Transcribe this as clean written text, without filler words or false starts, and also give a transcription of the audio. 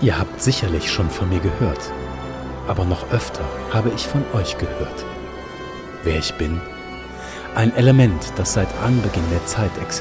Ihr habt sicherlich schon von mir gehört, aber noch öfter habe ich von euch gehört. Wer ich bin? Ein Element, das seit Anbeginn der Zeit existiert.